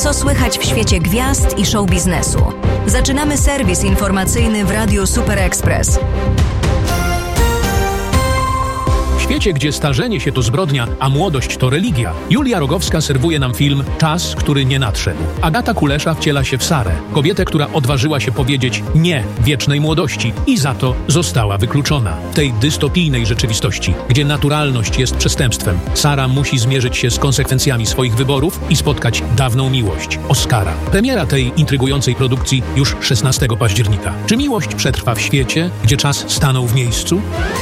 Co słychać w świecie gwiazd i show biznesu? Zaczynamy serwis informacyjny w Radiu Super Express. W świecie, gdzie starzenie się to zbrodnia, a młodość to religia, Julia Rogowska serwuje nam film Czas, który nie nadszedł. Agata Kulesza wciela się w Sarę, kobietę, która odważyła się powiedzieć nie wiecznej młodości i za to została wykluczona. W tej dystopijnej rzeczywistości, gdzie naturalność jest przestępstwem, Sara musi zmierzyć się z konsekwencjami swoich wyborów i spotkać dawną miłość, Oskara. Premiera tej intrygującej produkcji już 16 października. Czy miłość przetrwa w świecie, gdzie czas stanął w miejscu?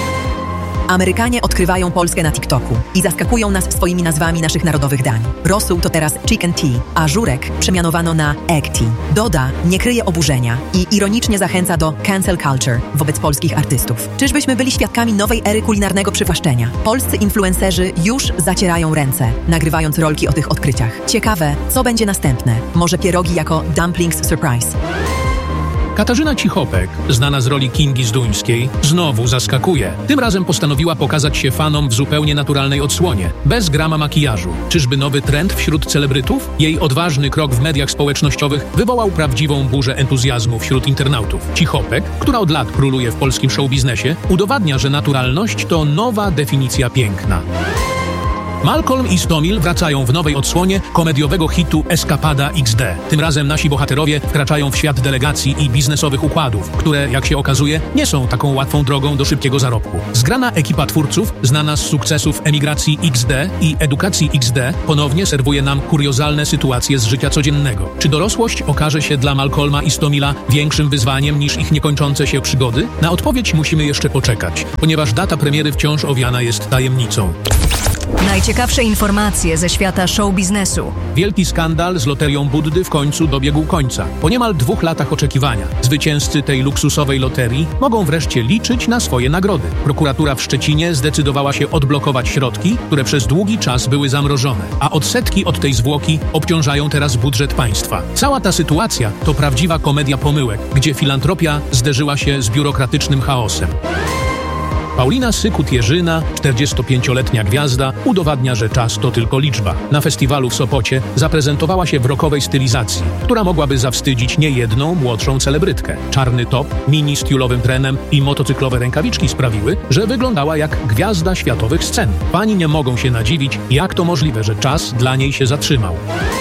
Amerykanie odkrywają Polskę na TikToku i zaskakują nas swoimi nazwami naszych narodowych dań. Rosół to teraz chicken tea, a żurek przemianowano na egg tea. Doda nie kryje oburzenia i ironicznie zachęca do cancel culture wobec polskich artystów. Czyżbyśmy byli świadkami nowej ery kulinarnego przywłaszczenia? Polscy influencerzy już zacierają ręce, nagrywając rolki o tych odkryciach. Ciekawe, co będzie następne? Może pierogi jako dumplings surprise? Katarzyna Cichopek, znana z roli Kingi Zduńskiej, znowu zaskakuje. Tym razem postanowiła pokazać się fanom w zupełnie naturalnej odsłonie, bez grama makijażu. Czyżby nowy trend wśród celebrytów? Jej odważny krok w mediach społecznościowych wywołał prawdziwą burzę entuzjazmu wśród internautów. Cichopek, która od lat króluje w polskim showbiznesie, udowadnia, że naturalność to nowa definicja piękna. Malcolm i Stomil wracają w nowej odsłonie komediowego hitu Eskapada XD. Tym razem nasi bohaterowie wkraczają w świat delegacji i biznesowych układów, które, jak się okazuje, nie są taką łatwą drogą do szybkiego zarobku. Zgrana ekipa twórców, znana z sukcesów Emigracji XD i Edukacji XD, ponownie serwuje nam kuriozalne sytuacje z życia codziennego. Czy dorosłość okaże się dla Malcolma i Stomila większym wyzwaniem niż ich niekończące się przygody? Na odpowiedź musimy jeszcze poczekać, ponieważ data premiery wciąż owiana jest tajemnicą. Najciekawsze informacje ze świata show biznesu. Wielki skandal z loterią Buddy w końcu dobiegł końca. Po niemal 2 latach oczekiwania zwycięzcy tej luksusowej loterii mogą wreszcie liczyć na swoje nagrody. Prokuratura w Szczecinie zdecydowała się odblokować środki, które przez długi czas były zamrożone, a odsetki od tej zwłoki obciążają teraz budżet państwa. Cała ta sytuacja to prawdziwa komedia pomyłek, gdzie filantropia zderzyła się z biurokratycznym chaosem. Paulina Sykut-Jerzyna, 45-letnia gwiazda, udowadnia, że czas to tylko liczba. Na festiwalu w Sopocie zaprezentowała się w rockowej stylizacji, która mogłaby zawstydzić niejedną młodszą celebrytkę. Czarny top, mini z tiulowym trenem i motocyklowe rękawiczki sprawiły, że wyglądała jak gwiazda światowych scen. Fani nie mogą się nadziwić, jak to możliwe, że czas dla niej się zatrzymał.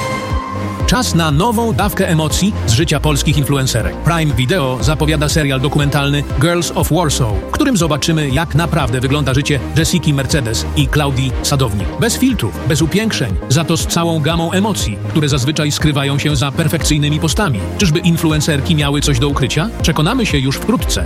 Czas na nową dawkę emocji z życia polskich influencerek. Prime Video zapowiada serial dokumentalny Girls of Warsaw, w którym zobaczymy, jak naprawdę wygląda życie Jessiki Mercedes i Klaudii Sadownik. Bez filtrów, bez upiększeń, za to z całą gamą emocji, które zazwyczaj skrywają się za perfekcyjnymi postami. Czyżby influencerki miały coś do ukrycia? Przekonamy się już wkrótce.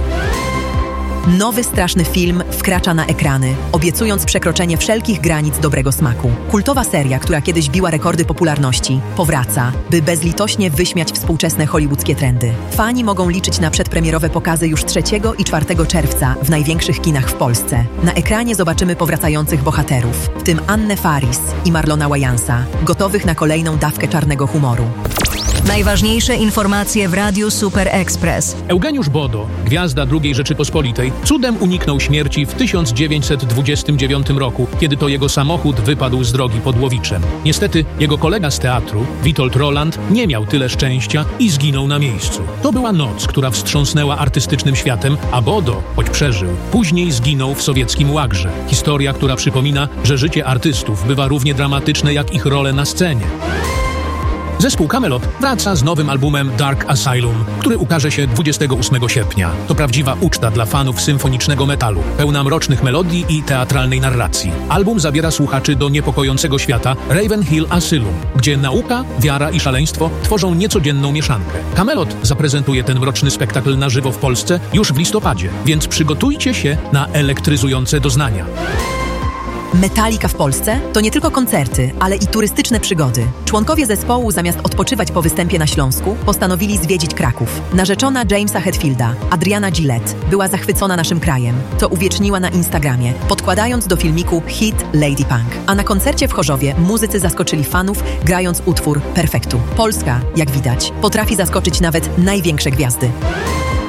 Nowy straszny film wkracza na ekrany, obiecując przekroczenie wszelkich granic dobrego smaku. Kultowa seria, która kiedyś biła rekordy popularności, powraca, by bezlitośnie wyśmiać współczesne hollywoodzkie trendy. Fani mogą liczyć na przedpremierowe pokazy już 3 i 4 czerwca w największych kinach w Polsce. Na ekranie zobaczymy powracających bohaterów, w tym Annę Faris i Marlona Wayansa, gotowych na kolejną dawkę czarnego humoru. Najważniejsze informacje w Radiu Super Express. Eugeniusz Bodo, gwiazda II Rzeczypospolitej, cudem uniknął śmierci w 1929 roku, kiedy to jego samochód wypadł z drogi pod Łowiczem. Niestety jego kolega z teatru, Witold Roland, nie miał tyle szczęścia i zginął na miejscu. To była noc, która wstrząsnęła artystycznym światem, a Bodo, choć przeżył, później zginął w sowieckim łagrze. Historia, która przypomina, że życie artystów bywa równie dramatyczne jak ich role na scenie. Zespół Kamelot wraca z nowym albumem Dark Asylum, który ukaże się 28 sierpnia. To prawdziwa uczta dla fanów symfonicznego metalu, pełna mrocznych melodii i teatralnej narracji. Album zabiera słuchaczy do niepokojącego świata Raven Hill Asylum, gdzie nauka, wiara i szaleństwo tworzą niecodzienną mieszankę. Kamelot zaprezentuje ten mroczny spektakl na żywo w Polsce już w listopadzie, więc przygotujcie się na elektryzujące doznania. Metallica w Polsce to nie tylko koncerty, ale i turystyczne przygody. Członkowie zespołu zamiast odpoczywać po występie na Śląsku, postanowili zwiedzić Kraków. Narzeczona Jamesa Hetfielda, Adriana Gillette, była zachwycona naszym krajem. To uwieczniła na Instagramie, podkładając do filmiku hit Lady Punk. A na koncercie w Chorzowie muzycy zaskoczyli fanów, grając utwór Perfektu. Polska, jak widać, potrafi zaskoczyć nawet największe gwiazdy.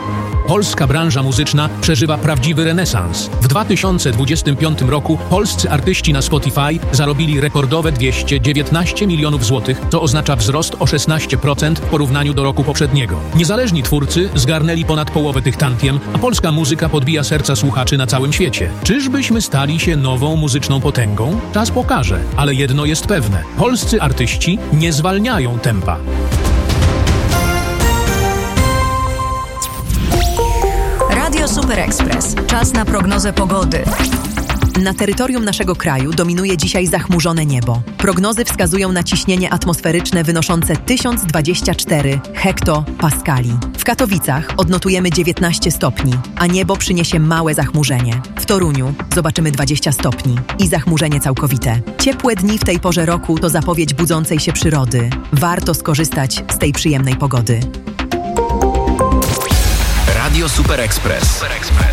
Polska branża muzyczna przeżywa prawdziwy renesans. W 2025 roku polscy artyści na Spotify zarobili rekordowe 219 milionów złotych, co oznacza wzrost o 16% w porównaniu do roku poprzedniego. Niezależni twórcy zgarnęli ponad połowę tych tantiem, a polska muzyka podbija serca słuchaczy na całym świecie. Czyżbyśmy stali się nową muzyczną potęgą? Czas pokaże, ale jedno jest pewne. Polscy artyści nie zwalniają tempa. Radio Super Express. Czas na prognozę pogody. Na terytorium naszego kraju dominuje dzisiaj zachmurzone niebo. Prognozy wskazują na ciśnienie atmosferyczne wynoszące 1024 hektopaskali. W Katowicach odnotujemy 19 stopni, a niebo przyniesie małe zachmurzenie. W Toruniu zobaczymy 20 stopni i zachmurzenie całkowite. Ciepłe dni w tej porze roku to zapowiedź budzącej się przyrody. Warto skorzystać z tej przyjemnej pogody. Radio Super Express.